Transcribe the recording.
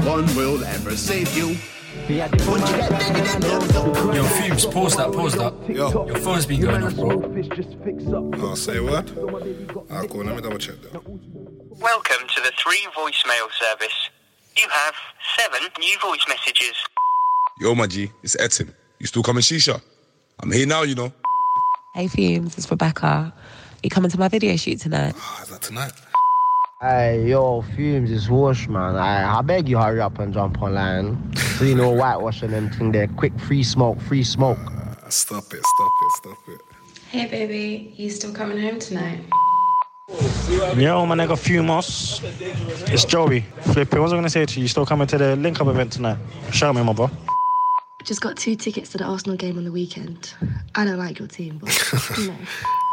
one will ever save you. Yo, Fumes, pause that. Yo. Your phone's been going off, bro. Oh, say what? Ah, cool, let me double check that. Welcome to the 3 voicemail service. You have 7 new voice messages. Yo, my G, it's Etim. You still coming shisha? I'm here now, you know. Hey, Fumes, it's Rebecca. You coming to my video shoot tonight? Ah, is that tonight? Hey, yo, Fumes, it's Whoosh, man. I beg you hurry up and jump online. So you know, whitewashing them thing there. Quick, free smoke. Stop it. Hey, baby, you still coming home tonight? Yo, my nigga Fumos. It's Joey. Flippy, what was I going to say to you? You still coming to the link-up event tonight? Shout me, my bro. Just got 2 tickets to the Arsenal game on the weekend. I don't like your team, but, you know.